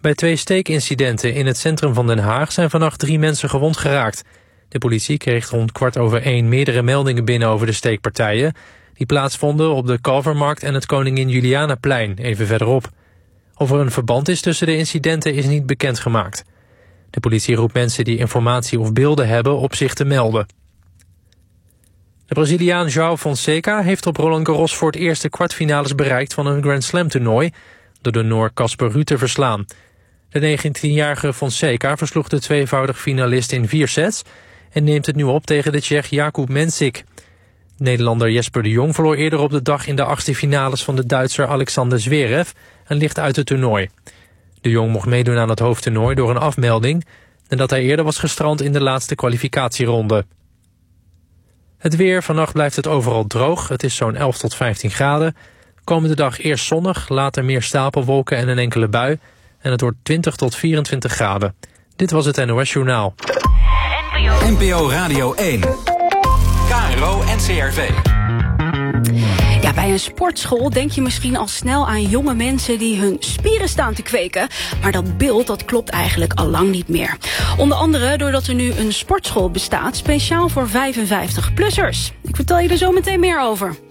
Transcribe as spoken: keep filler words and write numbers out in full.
Bij twee steekincidenten in het centrum van Den Haag zijn vannacht drie mensen gewond geraakt. De politie kreeg rond kwart over één meerdere meldingen binnen over de steekpartijen. Die plaatsvonden op de Kalvermarkt en het Koningin Julianaplein, even verderop. Of er een verband is tussen de incidenten is niet bekendgemaakt. De politie roept mensen die informatie of beelden hebben op zich te melden. De Braziliaan João Fonseca heeft op Roland Garros voor het eerst de kwartfinales bereikt van een Grand Slam toernooi, door de Noor Casper Ruud te verslaan. De negentienjarige Fonseca versloeg de tweevoudig finalist in vier sets en neemt het nu op tegen de Tsjech Jakub Mensik. Nederlander Jesper de Jong verloor eerder op de dag in de achtste finales van de Duitser Alexander Zverev en ligt uit het toernooi. De Jong mocht meedoen aan het hoofdtoernooi door een afmelding, nadat hij eerder was gestrand in de laatste kwalificatieronde. Het weer, vannacht blijft het overal droog. Het is zo'n elf tot vijftien graden. Komende dag eerst zonnig, later meer stapelwolken en een enkele bui. En het wordt twintig tot vierentwintig graden. Dit was het N O S Journaal. N P O Radio één. K R O N C R V. Ja, bij een sportschool denk je misschien al snel aan jonge mensen die hun spieren staan te kweken. Maar dat beeld, dat klopt eigenlijk al lang niet meer. Onder andere doordat er nu een sportschool bestaat, speciaal voor vijfenvijftig-plussers. Ik vertel je er zo meteen meer over.